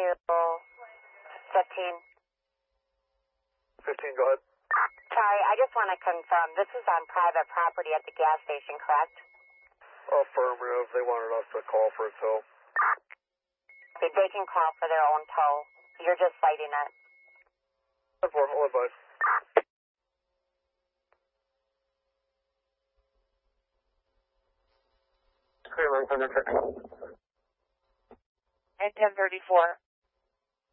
15. 15, go ahead. Sorry, I just want to confirm. This is on private property at the gas station, correct? Affirmative. They wanted us to call for a tow. They can call for their own tow. You're just citing it. Informal advice. At 10:34.